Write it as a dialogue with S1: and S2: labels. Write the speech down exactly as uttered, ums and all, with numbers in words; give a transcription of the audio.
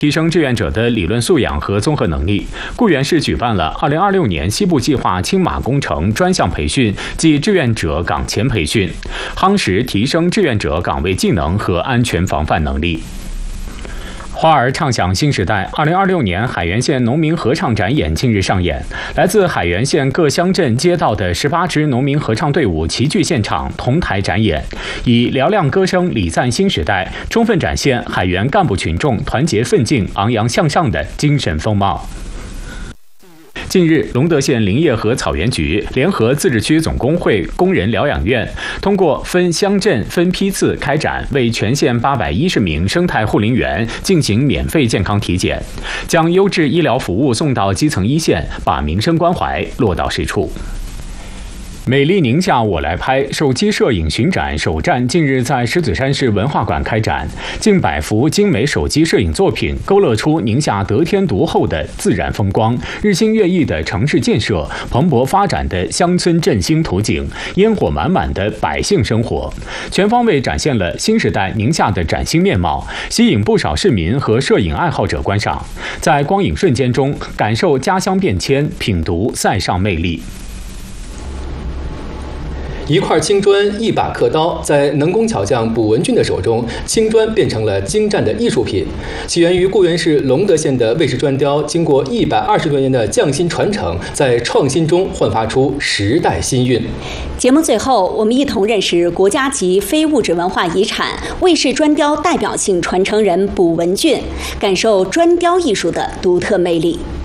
S1: 提升志愿者的理论素养和综合能力，固原市举办了二零二六年西部计划青马工程专项培训暨志愿者岗前培训，夯实提升志愿者岗位技能和安全防范能力。花儿畅想新时代二零二六年海原县农民合唱展演近日上演，来自海原县各乡镇街道的十八支农民合唱队伍齐聚现场，同台展演，以嘹亮歌声礼赞新时代，充分展现海原干部群众团结奋进、昂扬向上的精神风貌。近日，隆德县林业和草原局联合自治区总工会工人疗养院，通过分乡镇、分批次开展，为全县八百一十名生态护林员进行免费健康体检，将优质医疗服务送到基层一线，把民生关怀落到实处。美丽宁夏我来拍手机摄影巡展首站近日在狮子山市文化馆开展，近百幅精美手机摄影作品勾勒出宁夏得天独厚的自然风光、日新月异的城市建设、蓬勃发展的乡村振兴图景、烟火满满的百姓生活，全方位展现了新时代宁夏的崭新面貌，吸引不少市民和摄影爱好者观赏，在光影瞬间中感受家乡变迁，品读塞上魅力。
S2: 一块青砖，一把刻刀，在能工巧匠卜文俊的手中，青砖变成了精湛的艺术品。起源于固原市隆德县的魏氏砖雕，经过一百二十多年的匠心传承，在创新中焕发出时代新韵。
S3: 节目最后，我们一同认识国家级非物质文化遗产魏氏砖雕代表性传承人卜文俊，感受砖雕艺术的独特魅力。